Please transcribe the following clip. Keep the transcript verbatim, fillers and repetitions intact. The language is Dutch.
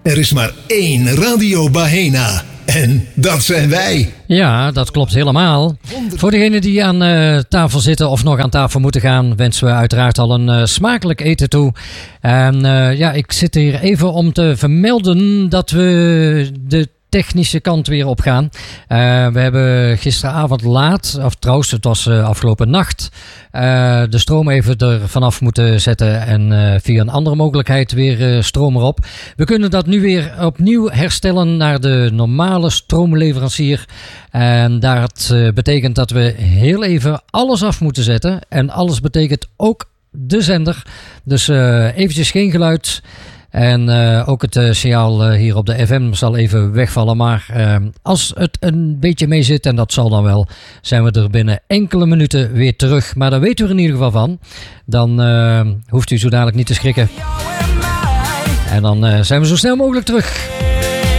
Er is maar één Radio Bahena. En dat zijn wij. Ja, dat klopt helemaal. Voor degenen die aan uh, tafel zitten of nog aan tafel moeten gaan, wensen we uiteraard al een uh, smakelijk eten toe. En uh, ja, ik zit hier even om te vermelden dat we de technische kant weer op gaan. Uh, we hebben gisteravond laat, of trouwens het was uh, afgelopen nacht, uh, de stroom even er vanaf moeten zetten en uh, via een andere mogelijkheid weer uh, stroom erop. We kunnen dat nu weer opnieuw herstellen naar de normale stroomleverancier. En dat uh, betekent dat we heel even alles af moeten zetten. En alles betekent ook de zender. Dus uh, eventjes geen geluid. En uh, ook het uh, signaal uh, hier op de F M zal even wegvallen. Maar uh, als het een beetje mee zit, en dat zal dan wel, zijn we er binnen enkele minuten weer terug. Maar daar weten we er in ieder geval van. Dan uh, hoeft u zo dadelijk niet te schrikken. En dan uh, zijn we zo snel mogelijk terug.